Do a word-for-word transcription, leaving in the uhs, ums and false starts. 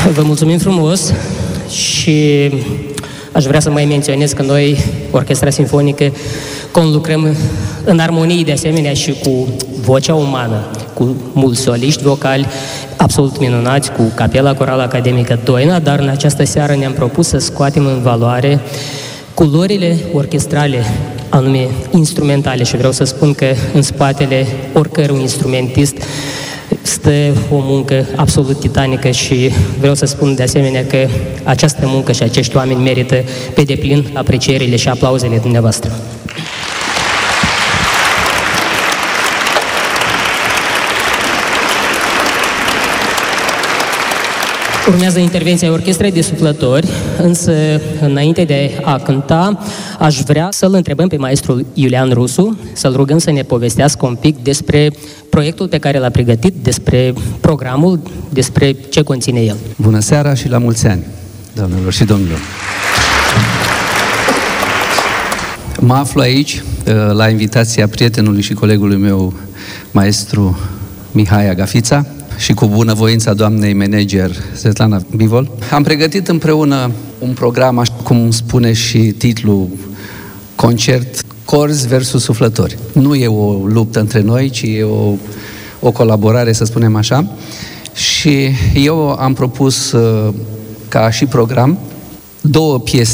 Vă mulțumim frumos și aș vrea să mai menționez că noi, Orchestra Simfonică, conlucrăm în armonie de asemenea și cu vocea umană, cu mulți soliști vocali absolut minunați, cu Capela Corală Academică Doina, dar în această seară ne-am propus să scoatem în valoare culorile orchestrale, anume instrumentale, și vreau să spun că în spatele oricărui instrumentist stă o muncă absolut titanică și vreau să spun de asemenea că această muncă și acești oameni merită pe deplin aprecierile și aplauzele dumneavoastră. Urmează intervenția orchestrei de suflători, însă înainte de a cânta, aș vrea să-l întrebăm pe maestrul Iulian Rusu, să-l rugăm să ne povestească un pic despre proiectul pe care l-a pregătit, despre programul, despre ce conține el. Bună seara și la mulți ani, doamnelor și domnilor! Mă aflu aici, la invitația prietenului și colegului meu, maestru Mihai Agafița, și cu bunăvoința doamnei manager Svetlana Bivol. Am pregătit împreună un program, așa cum spune și titlul, concert Corzi versus suflători. Nu e o luptă între noi, ci e o, o colaborare, să spunem așa. Și eu am propus ca și program două piese